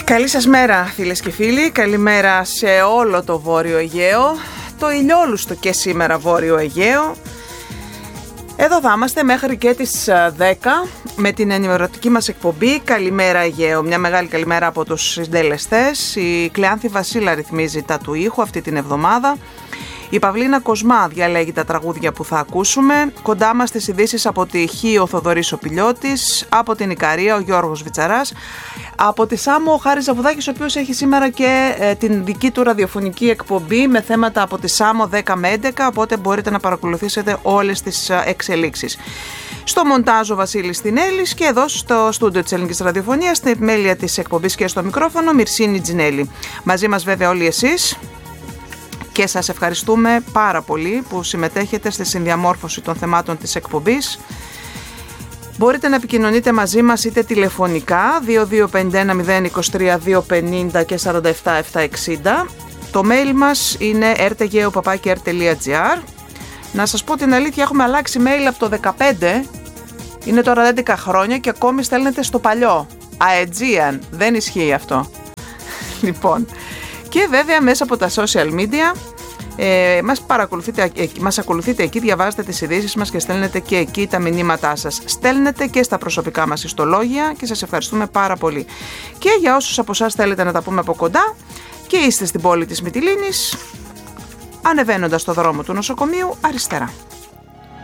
Καλή σας μέρα φίλες και φίλοι, καλημέρα σε όλο το Βόρειο Αιγαίο, το ηλιόλουστο και σήμερα Βόρειο Αιγαίο. Εδώ θα είμαστε μέχρι και τις 10 με την ενημερωτική μας εκπομπή Καλημέρα Αιγαίο. Μια μεγάλη καλημέρα από τους συντελεστές. Η Κλεάνθη Βασίλα ρυθμίζει τα του ήχου αυτή την εβδομάδα. Η Παυλίνα Κοσμά διαλέγει τα τραγούδια που θα ακούσουμε. Κοντά μας τις ειδήσεις από τη Χίο ο Θοδωρής ο Πιλιώτης, από την Ικαρία ο Γιώργος Βιτσαράς, από τη Σάμο ο Χάρης Ζαβουδάκης, ο οποίος έχει σήμερα και την δική του ραδιοφωνική εκπομπή με θέματα από τη Σάμο 10 με 11, οπότε μπορείτε να παρακολουθήσετε όλες τις εξελίξεις. Στο μοντάζ ο Βασίλης Τινέλης και εδώ στο στούντιο της Ελληνικής Ραδιοφωνίας, στην επιμέλεια της εκπομπής και στο μικρόφωνο Μυρσίνη Τζινέλη. Μαζί μας βέβαια όλοι εσείς. Και σας ευχαριστούμε πάρα πολύ που συμμετέχετε στη συνδιαμόρφωση των θεμάτων της εκπομπής. Μπορείτε να επικοινωνείτε μαζί μας είτε τηλεφωνικά 2251-023-250 και 47-760. Το mail μας είναι rtgeo@r.gr. Να σας πω την αλήθεια, έχουμε αλλάξει mail από το 15, είναι τώρα 11 χρόνια και ακόμη στέλνετε στο παλιό. Aegean, δεν ισχύει αυτό. Λοιπόν, και βέβαια μέσα από τα social media μας ακολουθείτε εκεί, διαβάζετε τις ειδήσεις μας και στέλνετε και εκεί τα μηνύματά σας. Στέλνετε και στα προσωπικά μας ιστολόγια και σας ευχαριστούμε πάρα πολύ. Και για όσους από εσάς θέλετε να τα πούμε από κοντά και είστε στην πόλη της Μυτιλήνης, ανεβαίνοντας στο δρόμο του νοσοκομείου αριστερά.